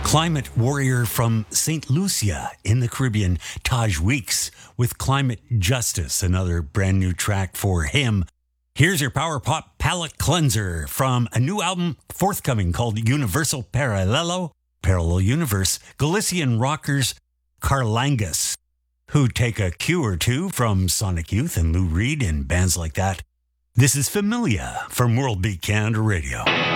Climate warrior from St. Lucia in the Caribbean, Taj Weeks, with Climate Justice, another brand new track for him. Here's your power pop palette cleanser from a new album forthcoming called Universal Parallelo, Parallel Universe, Galician rockers Carlangas, who take a cue or two from Sonic Youth and Lou Reed and bands like that. This is Familia from World Beat Canada Radio.